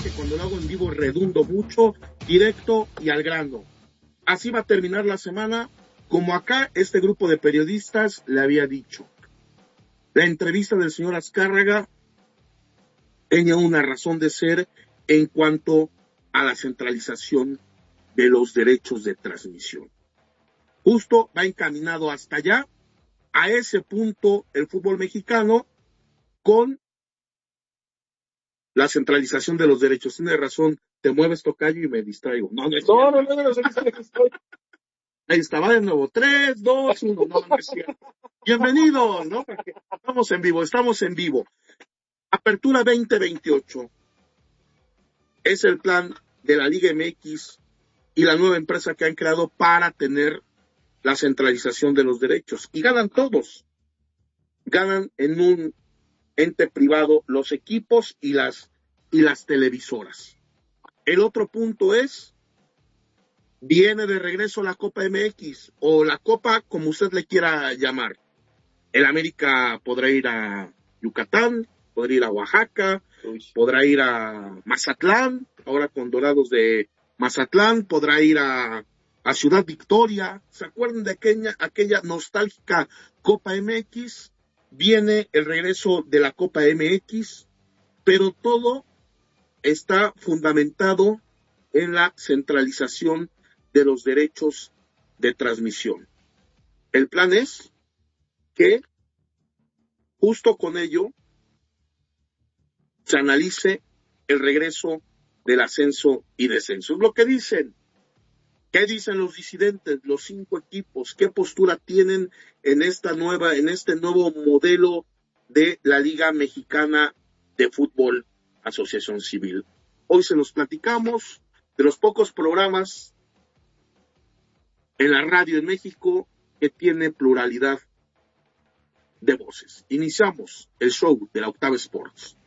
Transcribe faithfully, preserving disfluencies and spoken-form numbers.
que cuando lo hago en vivo redundo mucho, directo y al grano. Así va a terminar la semana, como acá este grupo de periodistas le había dicho. La entrevista del señor Azcárraga tenía una razón de ser en cuanto a la centralización de los derechos de transmisión. Justo va encaminado hasta allá, a ese punto el fútbol mexicano, con la centralización de los derechos. Tiene razón, te mueves, tocayo, y me distraigo. No, no es No, no, no, no, no, no. Ahí estaba de nuevo, tres, dos, uno, no, no es cierto. Bienvenidos, ¿no? Porque estamos en vivo, estamos en vivo. Apertura veinte veintiocho es el plan de la Liga M X y la nueva empresa que han creado para tener la centralización de los derechos. Y ganan todos. Ganan en un ente privado los equipos y las, y las televisoras. El otro punto es, viene de regreso la Copa M X, o la Copa como usted le quiera llamar. El América podrá ir a Yucatán, podrá ir a Oaxaca, Uy. podrá ir a Mazatlán, ahora con Dorados de Mazatlán, podrá ir a, a Ciudad Victoria. ¿Se acuerdan de aquella, aquella nostálgica Copa M X? Viene el regreso de la Copa M X, pero todo está fundamentado en la centralización de los derechos de transmisión. El plan es que justo con ello se analice el regreso del ascenso y descenso. Es lo que dicen. ¿Qué dicen los disidentes, los cinco equipos? ¿Qué postura tienen en esta nueva, en este nuevo modelo de la Liga Mexicana de Fútbol, Asociación Civil? Hoy se los platicamos, de los pocos programas en la radio en México que tiene pluralidad de voces. Iniciamos el show de la Octava Sports.